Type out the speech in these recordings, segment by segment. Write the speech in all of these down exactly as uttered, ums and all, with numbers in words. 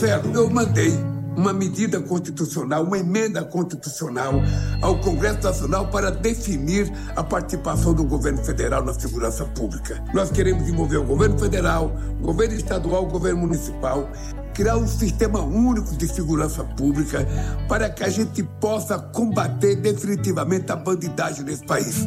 Marcelo, eu mandei uma medida constitucional, uma emenda constitucional ao Congresso Nacional para definir a participação do governo federal na segurança pública. Nós queremos envolver o governo federal, o governo estadual, o governo municipal, criar um sistema único de segurança pública para que a gente possa combater definitivamente a bandidagem nesse país.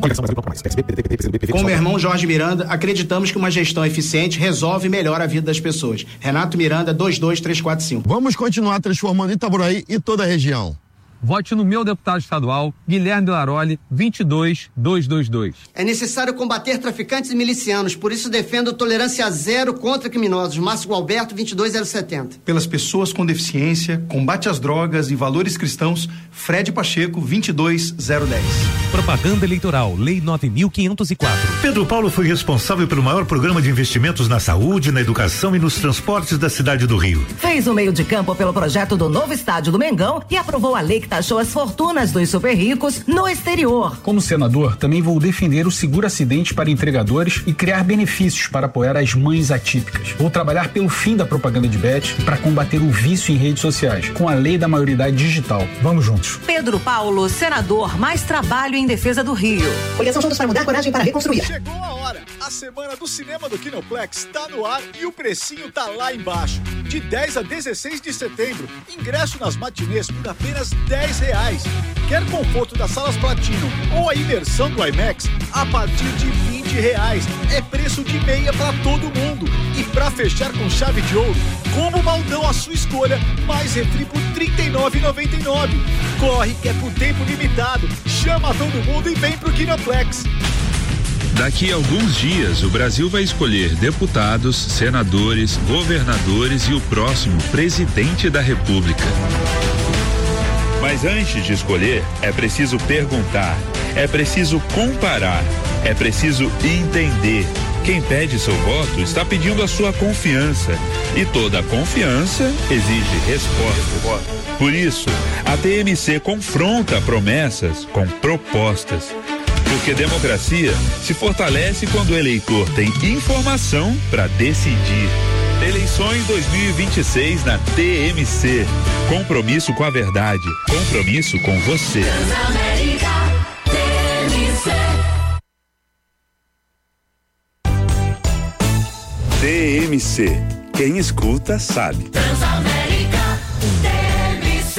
Com meu irmão Jorge Miranda, acreditamos que uma gestão eficiente resolve e melhora a vida das pessoas. Renato Miranda, dois dois três quatro cinco. Vamos continuar transformando Itaboraí e toda a região. Vote no meu deputado estadual, Guilherme Laroli, vinte e dois dois dois dois. É necessário combater traficantes e milicianos, por isso defendo tolerância zero contra criminosos. Márcio Gualberto, vinte e dois zero setenta. Pelas pessoas com deficiência, combate às drogas e valores cristãos, Fred Pacheco, vinte e dois zero dez. Propaganda eleitoral, Lei nove mil quinhentos e quatro. Pedro Paulo foi responsável pelo maior programa de investimentos na saúde, na educação e nos transportes da cidade do Rio. Fez o meio de campo pelo projeto do novo estádio do Mengão e aprovou a lei que taxou as fortunas dos super ricos no exterior. Como senador, também vou defender o seguro acidente para entregadores e criar benefícios para apoiar as mães atípicas. Vou trabalhar pelo fim da propaganda de bet e para combater o vício em redes sociais, com a lei da maioridade digital. Vamos juntos. Pedro Paulo, senador, mais trabalho em defesa do Rio. Coligação Juntos para Mudar, coragem para reconstruir. Chegou a hora. A semana do cinema do Kinoplex está no ar e o precinho tá lá embaixo. De dez a dezesseis de setembro, ingresso nas matinês por apenas dez reais. Quer conforto das salas Platinum ou a imersão do IMAX? A partir de vinte reais. É preço de meia para todo mundo. E para fechar com chave de ouro, combo Maldão à sua escolha, mais refri por trinta e nove reais e noventa e nove centavos. Corre que é por tempo limitado. Chama todo mundo e vem pro Kinoplex. Daqui a alguns dias, o Brasil vai escolher deputados, senadores, governadores e o próximo presidente da República. Mas antes de escolher, é preciso perguntar, é preciso comparar, é preciso entender. Quem pede seu voto está pedindo a sua confiança. E toda confiança exige resposta. Por isso, a T M C confronta promessas com propostas. Porque democracia se fortalece quando o eleitor tem informação para decidir. Eleições dois mil e vinte e seis na T M C. Compromisso com a verdade. Compromisso com você. Transamérica, T M C. T M C. Quem escuta sabe. Transamérica, T M C.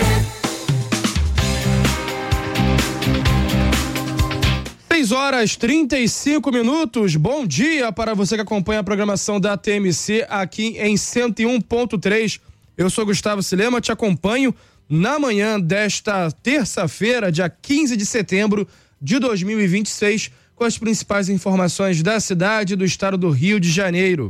seis horas e trinta e cinco minutos. Bom dia para você que acompanha a programação da T M C aqui em cento e um ponto três. Eu sou Gustavo Silema, te acompanho na manhã desta terça-feira, dia quinze de setembro de dois mil e vinte e seis, com as principais informações da cidade e do estado do Rio de Janeiro.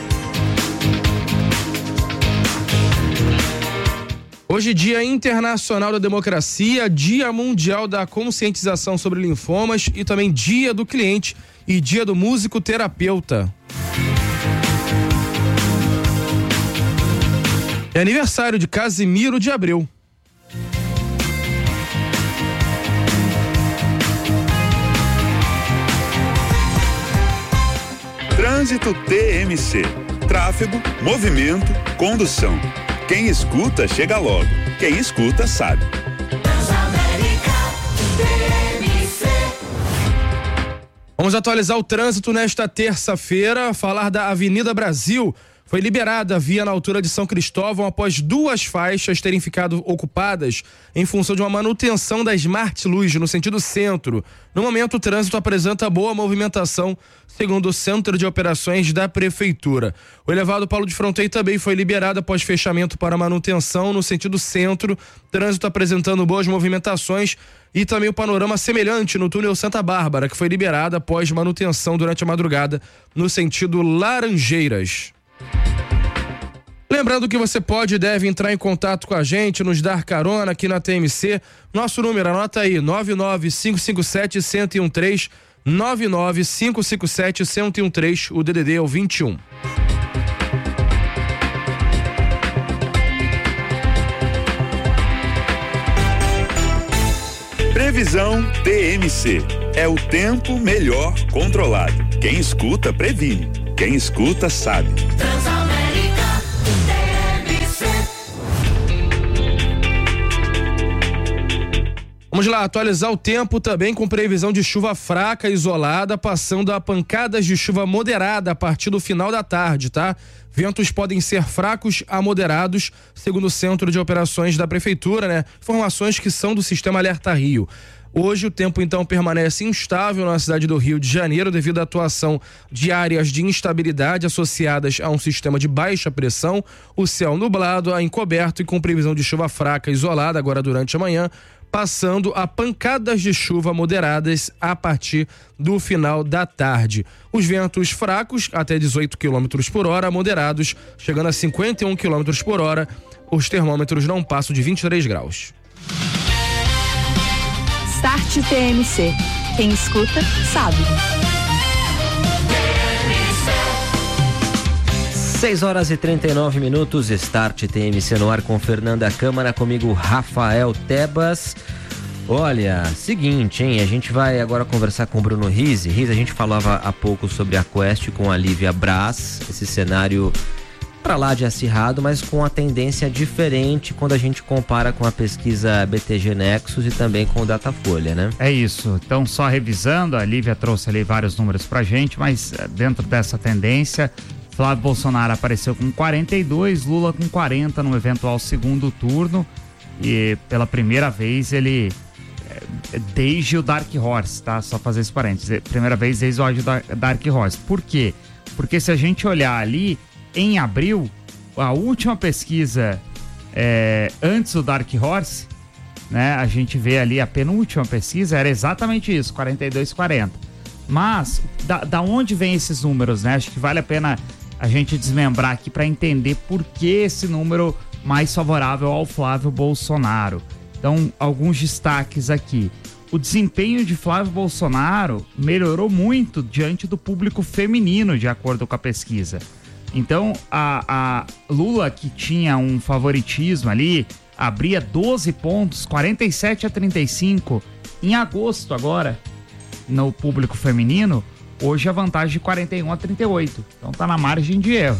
Hoje, Dia Internacional da Democracia, Dia Mundial da Conscientização sobre Linfomas e também Dia do Cliente e Dia do Músico Terapeuta. É aniversário de Casimiro de Abreu. Trânsito T M C. Tráfego, movimento, condução. Quem escuta, chega logo. Quem escuta, sabe. Vamos atualizar o trânsito nesta terça-feira, falar da Avenida Brasil. Foi liberada a via na altura de São Cristóvão após duas faixas terem ficado ocupadas em função de uma manutenção da Smart Luz no sentido centro. No momento, o trânsito apresenta boa movimentação, segundo o Centro de Operações da Prefeitura. O elevado Paulo de Fronteira também foi liberado após fechamento para manutenção no sentido centro. Trânsito apresentando boas movimentações e também o panorama semelhante no túnel Santa Bárbara, que foi liberado após manutenção durante a madrugada no sentido Laranjeiras. Lembrando que você pode e deve entrar em contato com a gente, nos dar carona aqui na T M C. Nosso número, anota aí, nove nove cinco cinco sete, um zero um três, nove nove cinco cinco sete, um zero um três, o D D D é o vinte e um. Previsão T M C. É o tempo melhor controlado. Quem escuta, previne. Quem escuta, sabe. Transamérica, T M C. Vamos lá, atualizar o tempo também com previsão de chuva fraca, isolada, passando a pancadas de chuva moderada a partir do final da tarde, tá? Ventos podem ser fracos a moderados, segundo o Centro de Operações da Prefeitura, né? Informações que são do Sistema Alerta Rio. Hoje o tempo então permanece instável na cidade do Rio de Janeiro devido à atuação de áreas de instabilidade associadas a um sistema de baixa pressão, o céu nublado, encoberto e com previsão de chuva fraca isolada agora durante a manhã, passando a pancadas de chuva moderadas a partir do final da tarde. Os ventos fracos até dezoito quilômetros por hora, moderados chegando a cinquenta e um quilômetros por hora. Os termômetros não passam de vinte e três graus. Start T M C. Quem escuta, sabe. seis horas e trinta e nove minutos, Start T M C no ar com Fernanda Câmara, comigo Rafael Tebas. Olha, seguinte, hein, a gente vai agora conversar com o Bruno Rizzi. Rizzi, a gente falava há pouco sobre a Quest com a Lívia Braz, esse cenário para lá de acirrado, mas com a tendência diferente quando a gente compara com a pesquisa B T G Nexus e também com o Datafolha, né? É isso, então só revisando, a Lívia trouxe ali vários números pra gente, mas dentro dessa tendência, Flávio Bolsonaro apareceu com quarenta e dois, Lula com quarenta no eventual segundo turno e pela primeira vez ele, desde o Dark Horse, tá? Só fazer esse parênteses, primeira vez desde o áudio da Dark Horse. Por quê? Porque se a gente olhar ali, em abril, a última pesquisa é, antes do Dark Horse, né? A gente vê ali a penúltima pesquisa, era exatamente isso, quarenta e dois, quarenta. Mas, da, da onde vem esses números, né? Acho que vale a pena a gente desmembrar aqui para entender por que esse número mais favorável ao Flávio Bolsonaro. Então, alguns destaques aqui. O desempenho de Flávio Bolsonaro melhorou muito diante do público feminino, de acordo com a pesquisa. Então, a, a Lula, que tinha um favoritismo ali, abria doze pontos, quarenta e sete a trinta e cinco, em agosto agora, no público feminino, hoje a vantagem de quarenta e um a trinta e oito, então tá na margem de erro.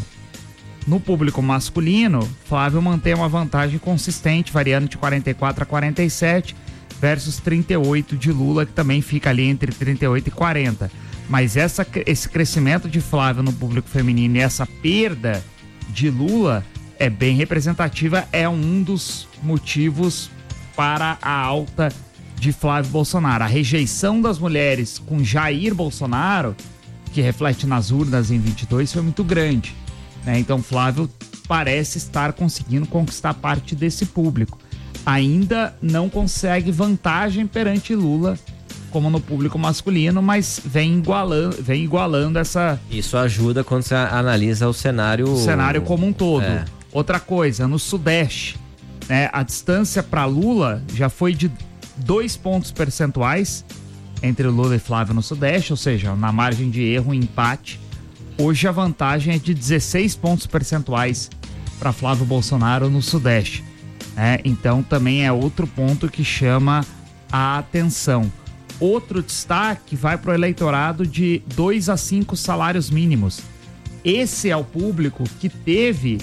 No público masculino, Flávio mantém uma vantagem consistente, variando de quarenta e quatro a quarenta e sete, versus trinta e oito de Lula, que também fica ali entre trinta e oito e quarenta. Mas essa, esse crescimento de Flávio no público feminino e essa perda de Lula é bem representativa, é um dos motivos para a alta de Flávio Bolsonaro. A rejeição das mulheres com Jair Bolsonaro, que reflete nas urnas em vinte e dois, foi muito grande, né? Então Flávio parece estar conseguindo conquistar parte desse público. Ainda não consegue vantagem perante Lula, como no público masculino, mas vem igualando, vem igualando essa... Isso ajuda quando você analisa o cenário... O cenário como um todo. É. Outra coisa, no Sudeste, né, a distância para Lula já foi de dois pontos percentuais entre Lula e Flávio no Sudeste, ou seja, na margem de erro, empate. Hoje a vantagem é de dezesseis pontos percentuais para Flávio Bolsonaro no Sudeste. Né? Então também é outro ponto que chama a atenção. Outro destaque vai para o eleitorado de dois a cinco salários mínimos. Esse é o público que teve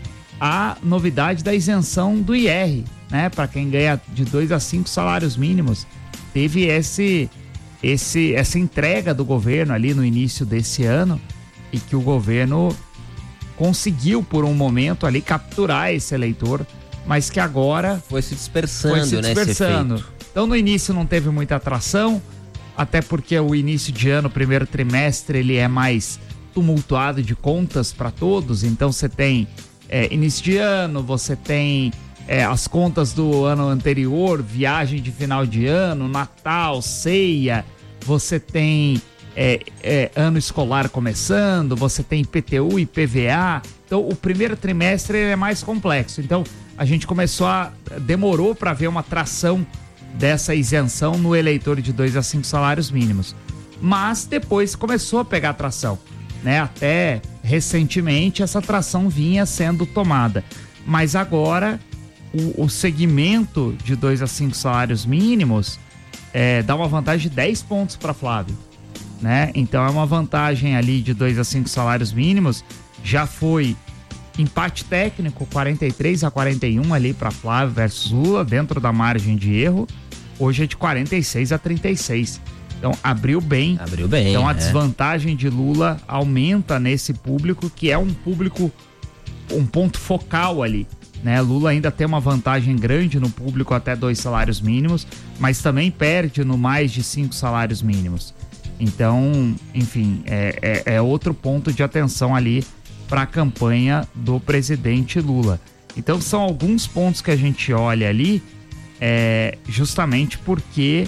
a novidade da isenção do I R, né? Para quem ganha de dois a cinco salários mínimos, teve esse, esse, essa entrega do governo ali no início desse ano e que o governo conseguiu por um momento ali capturar esse eleitor, mas que agora foi se dispersando, foi se dispersando. Né, então no início não teve muita atração, até porque o início de ano, o primeiro trimestre, ele é mais tumultuado de contas para todos. Então você tem é, início de ano, você tem é, as contas do ano anterior, viagem de final de ano, Natal, ceia, você tem é, é, ano escolar começando, você tem I P T U e I P V A. Então o primeiro trimestre é mais complexo. Então a gente começou a... demorou para ver uma tração dessa isenção no eleitor de dois a cinco salários mínimos. Mas depois começou a pegar tração, né? Até recentemente essa tração vinha sendo tomada. Mas agora o, o segmento de dois a cinco salários mínimos é, dá uma vantagem de dez pontos para Flávio, né? Então é uma vantagem ali de dois a cinco salários mínimos. Já foi empate técnico, quarenta e três a quarenta e um ali para Flávio versus Lula, dentro da margem de erro. hoje é de quarenta e seis a trinta e seis. Então abriu bem. Abriu bem. Então a é. desvantagem de Lula aumenta nesse público, que é um público, um ponto focal ali, né? Lula ainda tem uma vantagem grande no público até dois salários mínimos, mas também perde no mais de cinco salários mínimos. Então, enfim, é, é, é outro ponto de atenção ali para a campanha do presidente Lula. Então são alguns pontos que a gente olha ali, é, justamente porque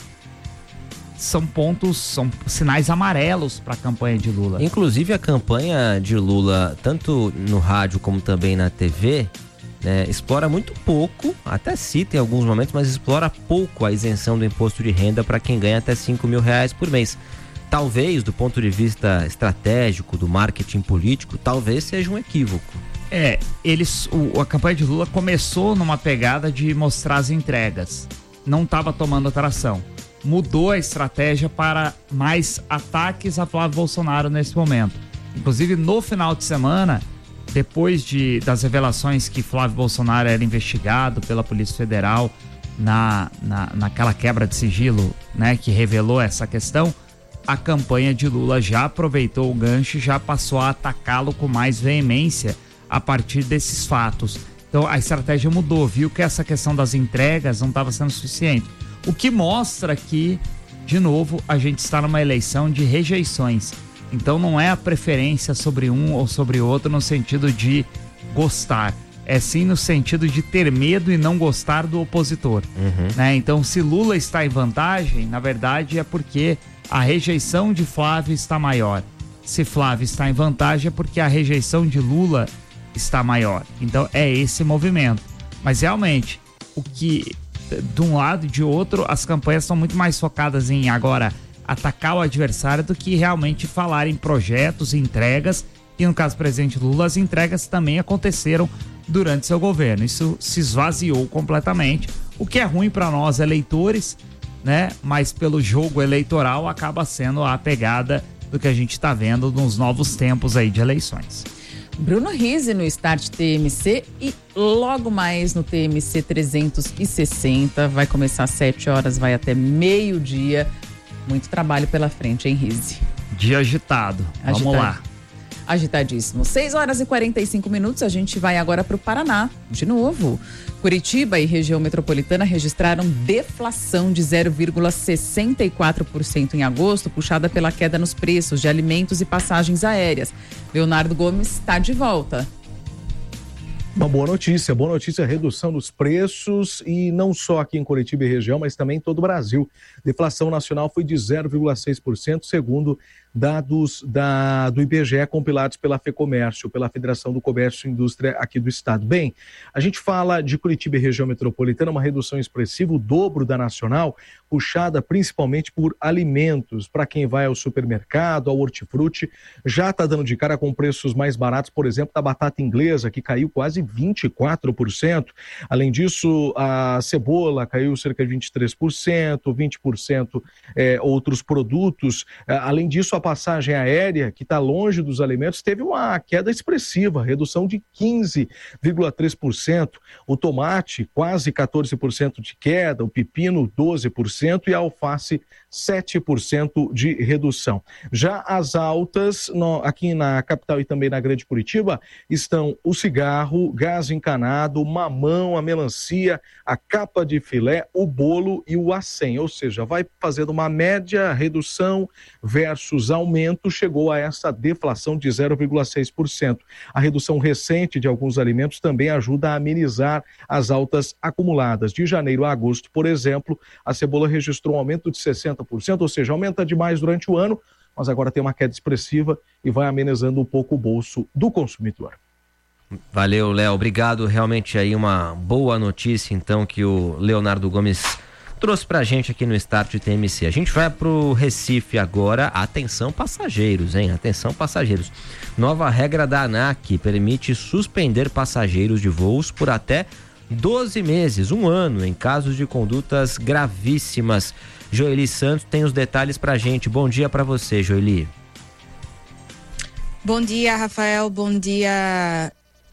são pontos, são sinais amarelos para a campanha de Lula. Inclusive a campanha de Lula, tanto no rádio como também na T V, né, explora muito pouco, até cita em alguns momentos, mas explora pouco a isenção do imposto de renda para quem ganha até cinco mil reais por mês. Talvez, do ponto de vista estratégico, do marketing político, talvez seja um equívoco. É, eles, o, a campanha de Lula começou numa pegada de mostrar as entregas. Não estava tomando atração. Mudou a estratégia para mais ataques a Flávio Bolsonaro nesse momento. Inclusive, no final de semana, depois de, das revelações que Flávio Bolsonaro era investigado pela Polícia Federal na, na, naquela quebra de sigilo, né, que revelou essa questão, a campanha de Lula já aproveitou o gancho e já passou a atacá-lo com mais veemência a partir desses fatos. Então a estratégia mudou, viu que essa questão das entregas não estava sendo suficiente. O que mostra que, de novo, a gente está numa eleição de rejeições. Então não é a preferência sobre um ou sobre outro no sentido de gostar. É sim no sentido de ter medo e não gostar do opositor. Uhum. Né? Então se Lula está em vantagem, na verdade é porque a rejeição de Flávio está maior. Se Flávio está em vantagem é porque a rejeição de Lula está maior. Então é esse movimento. Mas realmente, o que de um lado e de outro, as campanhas são muito mais focadas em agora atacar o adversário do que realmente falar em projetos, entregas. E no caso do presidente Lula, as entregas também aconteceram durante seu governo. Isso se esvaziou completamente, o que é ruim para nós eleitores, né? Mas pelo jogo eleitoral acaba sendo a pegada do que a gente está vendo nos novos tempos aí de eleições. Bruno Rizzi no Start T M C e logo mais no T M C trezentos e sessenta. Vai começar às sete horas, vai até meio-dia. Muito trabalho pela frente, hein, Rizzi? Dia agitado. Vamos Agitado. lá. Agitadíssimo. seis horas e quarenta e cinco minutos, a gente vai agora para o Paraná, de novo. Curitiba e região metropolitana registraram deflação de zero vírgula sessenta e quatro por cento em agosto, puxada pela queda nos preços de alimentos e passagens aéreas. Leonardo Gomes está de volta. Uma boa notícia, boa notícia, redução dos preços e não só aqui em Curitiba e região, mas também em todo o Brasil. Deflação nacional foi de zero vírgula seis por cento, segundo dados da, do I B G E compilados pela FEComércio, pela Federação do Comércio e Indústria aqui do estado. Bem, a gente fala de Curitiba e região metropolitana, uma redução expressiva, o dobro da nacional, puxada principalmente por alimentos. Para quem vai ao supermercado, ao hortifruti, já está dando de cara com preços mais baratos, por exemplo, da batata inglesa, que caiu quase vinte e quatro por cento. Além disso, a cebola caiu cerca de vinte e três por cento, vinte por cento é, outros produtos. Além disso, a passagem aérea, que está longe dos alimentos, teve uma queda expressiva, redução de quinze vírgula três por cento. O tomate, quase quatorze por cento de queda, o pepino, doze por cento e a alface, sete por cento de redução. Já as altas, no, aqui na capital e também na Grande Curitiba, estão o cigarro, gás encanado, o mamão, a melancia, a capa de filé, o bolo e o acém, ou seja, vai fazendo uma média redução versus aumento, chegou a essa deflação de zero vírgula seis por cento. A redução recente de alguns alimentos também ajuda a amenizar as altas acumuladas. De janeiro a agosto, por exemplo, a cebola registrou um aumento de sessenta por cento, ou seja, aumenta demais durante o ano, mas agora tem uma queda expressiva e vai amenizando um pouco o bolso do consumidor. Valeu, Léo. Obrigado. Realmente aí uma boa notícia, então, que o Leonardo Gomes trouxe pra gente aqui no Start T M C. A gente vai pro Recife agora. Atenção passageiros, hein? Atenção passageiros. Nova regra da ANAC permite suspender passageiros de voos por até doze meses, um ano, em casos de condutas gravíssimas. Joeli Santos tem os detalhes pra gente. Bom dia pra você, Joeli. Bom dia, Rafael. Bom dia,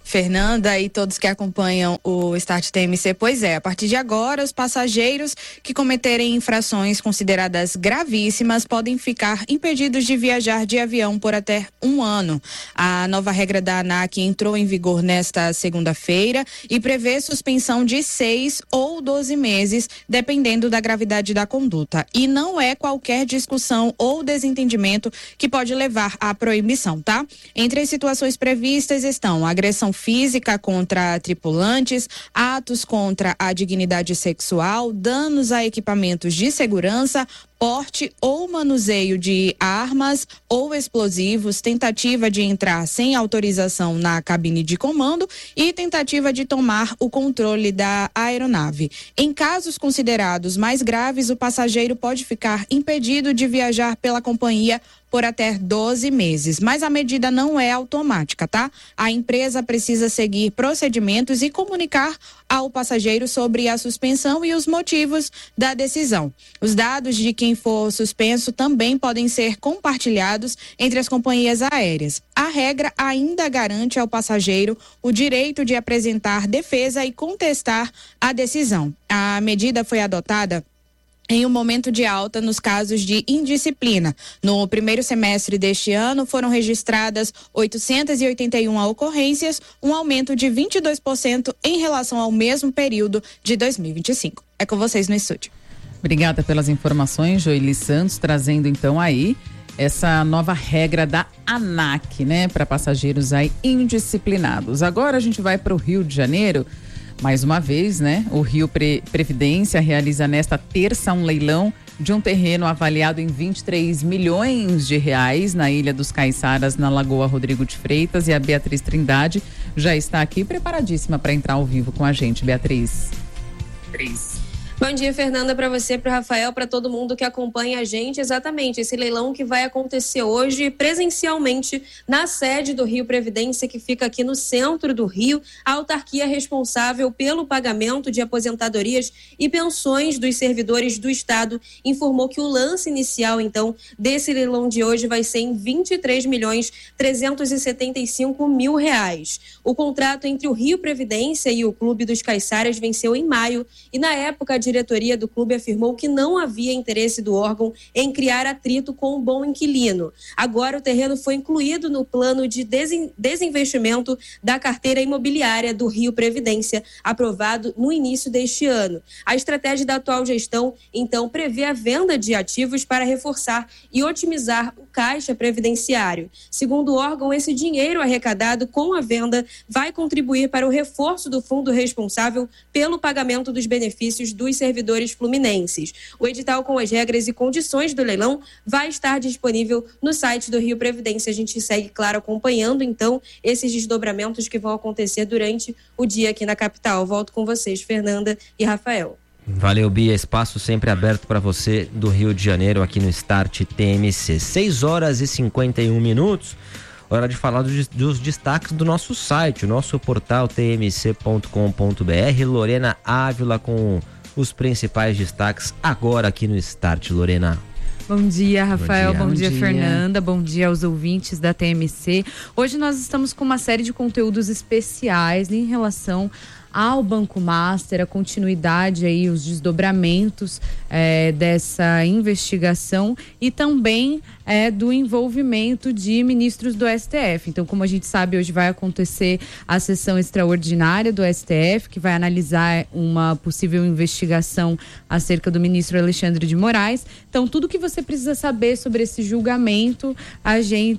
Fernanda e todos que acompanham o Start T M C, pois é, a partir de agora, os passageiros que cometerem infrações consideradas gravíssimas podem ficar impedidos de viajar de avião por até um ano. A nova regra da ANAC entrou em vigor nesta segunda-feira e prevê suspensão de seis ou doze meses, dependendo da gravidade da conduta. E não é qualquer discussão ou desentendimento que pode levar à proibição, tá? Entre as situações previstas estão agressão física contra tripulantes, atos contra a dignidade sexual, danos a equipamentos de segurança, porte ou manuseio de armas ou explosivos, tentativa de entrar sem autorização na cabine de comando e tentativa de tomar o controle da aeronave. Em casos considerados mais graves, o passageiro pode ficar impedido de viajar pela companhia por até doze meses, mas a medida não é automática, tá? A empresa precisa seguir procedimentos e comunicar ao passageiro sobre a suspensão e os motivos da decisão. Os dados de quem for suspenso também podem ser compartilhados entre as companhias aéreas. A regra ainda garante ao passageiro o direito de apresentar defesa e contestar a decisão. A medida foi adotada em um momento de alta nos casos de indisciplina. No primeiro semestre deste ano, foram registradas oitocentas e oitenta e uma ocorrências, um aumento de vinte e dois por cento em relação ao mesmo período de dois mil e vinte e cinco. É com vocês no estúdio. Obrigada pelas informações, Joeli Santos, trazendo então aí essa nova regra da ANAC, né, para passageiros aí indisciplinados. Agora a gente vai para o Rio de Janeiro. Mais uma vez, né? O Rio Pre- Previdência realiza nesta terça um leilão de um terreno avaliado em vinte e três milhões de reais na Ilha dos Caiçaras, na Lagoa Rodrigo de Freitas. E a Beatriz Trindade já está aqui preparadíssima para entrar ao vivo com a gente. Beatriz. Beatriz. Bom dia, Fernanda, para você, para o Rafael, para todo mundo que acompanha a gente. Exatamente, esse leilão que vai acontecer hoje presencialmente na sede do Rio Previdência, que fica aqui no centro do Rio. A autarquia responsável pelo pagamento de aposentadorias e pensões dos servidores do Estado informou que o lance inicial, então, desse leilão de hoje vai ser em vinte e três milhões trezentos e setenta e cinco mil reais. O contrato entre o Rio Previdência e o Clube dos Caiçaras venceu em maio e, na época, a diretoria do clube afirmou que não havia interesse do órgão em criar atrito com o bom inquilino. Agora o terreno foi incluído no plano de desin- desinvestimento da carteira imobiliária do Rio Previdência, aprovado no início deste ano. A estratégia da atual gestão, então, prevê a venda de ativos para reforçar e otimizar o caixa previdenciário. Segundo o órgão, esse dinheiro arrecadado com a venda vai contribuir para o reforço do fundo responsável pelo pagamento dos benefícios dos servidores fluminenses. O edital com as regras e condições do leilão vai estar disponível no site do Rio Previdência. A gente segue, claro, acompanhando, então, esses desdobramentos que vão acontecer durante o dia aqui na capital. Volto com vocês, Fernanda e Rafael. Valeu, Bia. Espaço sempre aberto para você do Rio de Janeiro, aqui no Start T M C. seis horas e cinquenta e um minutos. Hora de falar dos, dos destaques do nosso site, o nosso portal t m c ponto com ponto b r. Lorena Ávila com os principais destaques agora aqui no Start. Lorena. Bom dia, Rafael. Bom dia, Bom Bom dia dia. Fernanda. Bom dia aos ouvintes da T M C. Hoje nós estamos com uma série de conteúdos especiais em relação ao Banco Master, a continuidade aí, os desdobramentos é, dessa investigação e também é, do envolvimento de ministros do S T F. Então, como a gente sabe, hoje vai acontecer a sessão extraordinária do S T F, que vai analisar uma possível investigação acerca do ministro Alexandre de Moraes. Então, tudo que você precisa saber sobre esse julgamento, a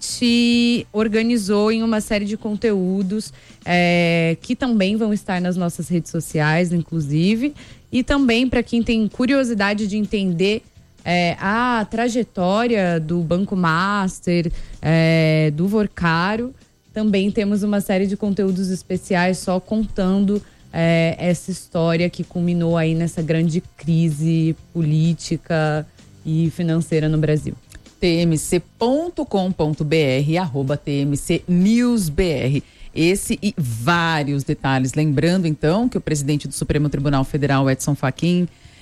gente organizou em uma série de conteúdos é, que também vão estar nas nossas redes sociais, inclusive, e também para quem tem curiosidade de entender é, a trajetória do Banco Master, é, do Vorcaro, também temos uma série de conteúdos especiais só contando é, essa história que culminou aí nessa grande crise política e financeira no Brasil. t m c ponto com ponto b r, arroba T M C News B R. Esse e vários detalhes. Lembrando, então, que o presidente do Supremo Tribunal Federal, Edson Fachin,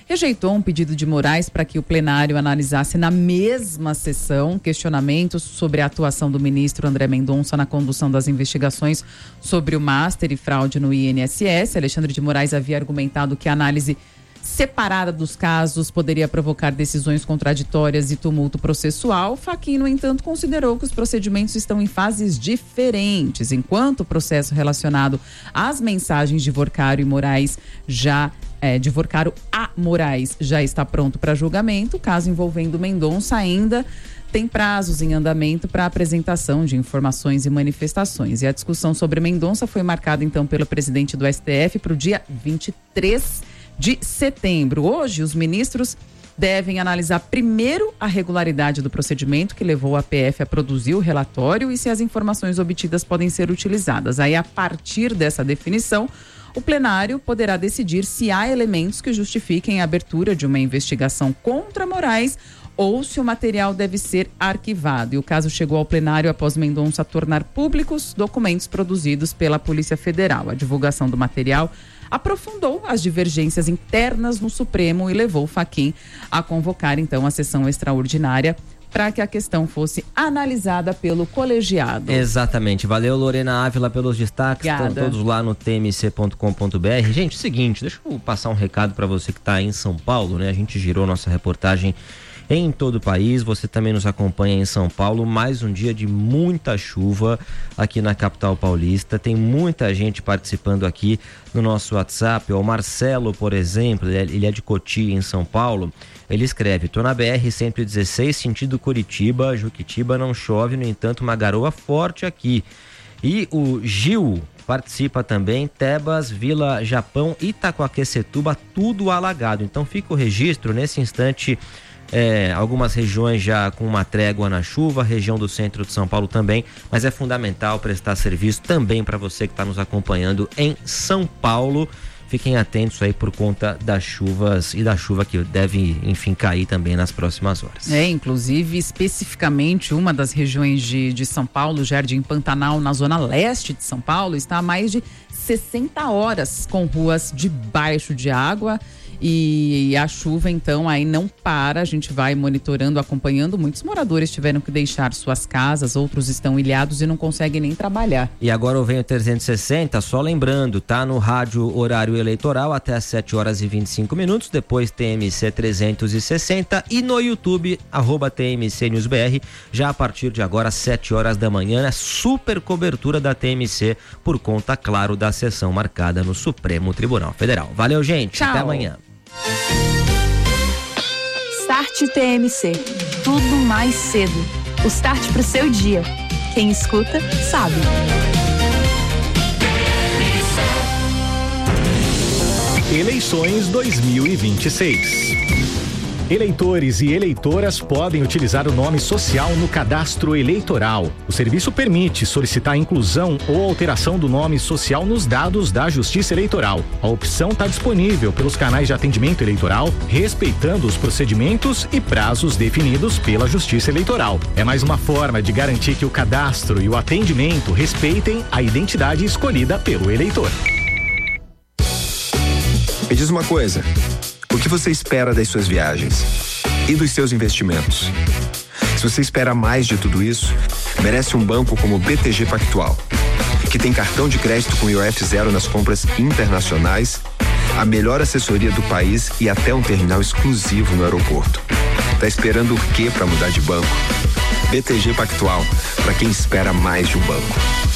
rejeitou um pedido de Moraes para que o plenário analisasse na mesma sessão questionamentos sobre a atuação do ministro André Mendonça na condução das investigações sobre o Master e fraude no I N S S. Alexandre de Moraes havia argumentado que a análise separada dos casos poderia provocar decisões contraditórias e tumulto processual. Fachin, no entanto, considerou que os procedimentos estão em fases diferentes. Enquanto o processo relacionado às mensagens de Vorcário e Moraes já é, de Vorcário a Moraes já está pronto para julgamento, o caso envolvendo Mendonça ainda tem prazos em andamento para apresentação de informações e manifestações. E a discussão sobre Mendonça foi marcada então pelo presidente do S T F para o dia vinte e três de setembro. Hoje, os ministros devem analisar primeiro a regularidade do procedimento que levou a P F a produzir o relatório e se as informações obtidas podem ser utilizadas. Aí, a partir dessa definição, o plenário poderá decidir se há elementos que justifiquem a abertura de uma investigação contra Moraes ou se o material deve ser arquivado. E o caso chegou ao plenário após Mendonça tornar públicos documentos produzidos pela Polícia Federal. A divulgação do material aprofundou as divergências internas no Supremo e levou Fachin a convocar, então, a sessão extraordinária para que a questão fosse analisada pelo colegiado. Exatamente. Valeu, Lorena Ávila, pelos destaques. Obrigada. Estão todos lá no t m c ponto com ponto b r. Gente, seguinte, deixa eu passar um recado para você que está em São Paulo, né? A gente girou nossa reportagem em todo o país. Você também nos acompanha em São Paulo. Mais um dia de muita chuva aqui na capital paulista. Tem muita gente participando aqui no nosso WhatsApp. O Marcelo, por exemplo, ele é de Cotia, em São Paulo. Ele escreve: tô na B R cento e dezesseis, sentido Curitiba, Juquitiba, não chove, no entanto, uma garoa forte aqui. E o Gil participa também, Tebas, Vila Japão, Itacoaquecetuba, tudo alagado. Então fica o registro, nesse instante, É, algumas regiões já com uma trégua na chuva, região do centro de São Paulo também, mas é fundamental prestar serviço também para você que está nos acompanhando em São Paulo. Fiquem atentos aí por conta das chuvas e da chuva que deve, enfim, cair também nas próximas horas. É, inclusive, especificamente, uma das regiões de, de São Paulo, Jardim Pantanal, na zona leste de São Paulo, está há mais de sessenta horas com ruas debaixo de água. E a chuva, então, aí não para, a gente vai monitorando, acompanhando. Muitos moradores tiveram que deixar suas casas, outros estão ilhados e não conseguem nem trabalhar. E agora eu venho trezentos e sessenta, só lembrando, tá no rádio horário eleitoral até às sete horas e vinte e cinco minutos, depois T M C trezentos e sessenta e no YouTube, arroba T M C News B R, já a partir de agora, às sete horas da manhã, né? Super cobertura da T M C por conta, claro, da sessão marcada no Supremo Tribunal Federal. Valeu, gente. Tchau. Até amanhã. Start T M C. Tudo mais cedo. O start pro seu dia. Quem escuta, sabe. Eleições dois mil e vinte e seis. Eleitores e eleitoras podem utilizar o nome social no cadastro eleitoral. O serviço permite solicitar a inclusão ou alteração do nome social nos dados da Justiça Eleitoral. A opção está disponível pelos canais de atendimento eleitoral, respeitando os procedimentos e prazos definidos pela Justiça Eleitoral. É mais uma forma de garantir que o cadastro e o atendimento respeitem a identidade escolhida pelo eleitor. Me diz uma coisa. O que você espera das suas viagens e dos seus investimentos? Se você espera mais de tudo isso, merece um banco como o B T G Pactual, que tem cartão de crédito com I O F zero nas compras internacionais, a melhor assessoria do país e até um terminal exclusivo no aeroporto. Tá esperando o quê para mudar de banco? B T G Pactual, para quem espera mais de um banco.